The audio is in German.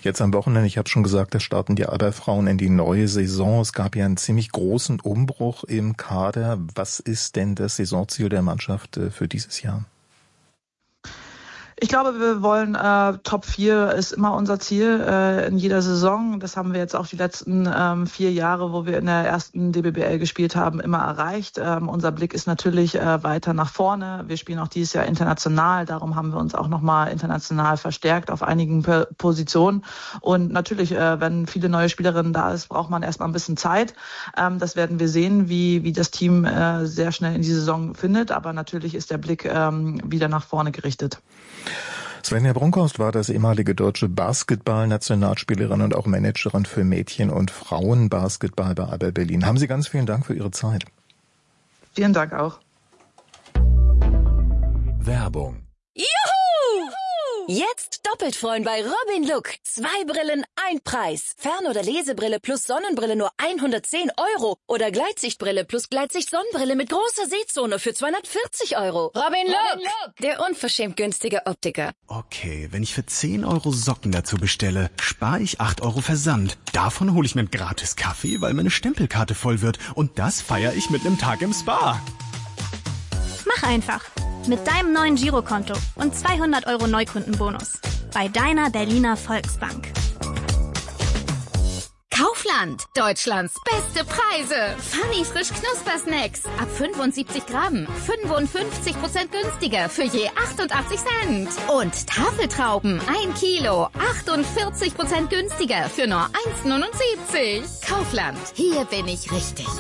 Jetzt am Wochenende, ich habe schon gesagt, da starten die Alba-Frauen in die neue Saison. Es gab ja einen ziemlich großen Umbruch im Kader. Was ist denn das Saisonziel der Mannschaft für dieses Jahr? Ich glaube, wir wollen Top 4 ist immer unser Ziel in jeder Saison. Das haben wir jetzt auch die letzten 4 Jahre, wo wir in der ersten DBBL gespielt haben, immer erreicht. Unser Blick ist natürlich weiter nach vorne. Wir spielen auch dieses Jahr international. Darum haben wir uns auch nochmal international verstärkt auf einigen Positionen. Und natürlich, wenn viele neue Spielerinnen da ist, braucht man erstmal ein bisschen Zeit. Das werden wir sehen, wie das Team sehr schnell in die Saison findet. Aber natürlich ist der Blick wieder nach vorne gerichtet. Svenja Brunkhorst war das ehemalige deutsche Basketball-Nationalspielerin und auch Managerin für Mädchen- und Frauenbasketball bei Alba Berlin. Haben Sie ganz vielen Dank für Ihre Zeit. Vielen Dank auch. Werbung. Juhu! Jetzt doppelt freuen bei Robin Look. 2 Brillen, 1 Preis. Fern- oder Lesebrille plus Sonnenbrille nur 110 € oder Gleitsichtbrille plus Gleitsicht-Sonnenbrille mit großer Sehzone für 240 €. Robin Look, der unverschämt günstige Optiker. Okay, wenn ich für 10 € Socken dazu bestelle, spare ich 8 € Versand. Davon hole ich mir einen gratis Kaffee, weil meine Stempelkarte voll wird. Und das feiere ich mit einem Tag im Spa. Mach einfach. Mit deinem neuen Girokonto und 200 € Neukundenbonus. Bei deiner Berliner Volksbank. Kaufland, Deutschlands beste Preise. Funny frisch Knuspersnacks ab 75 Gramm, 55% günstiger für je 88 Cent. Und Tafeltrauben 1 Kilo, 48% günstiger für nur 1,79. Kaufland, hier bin ich richtig.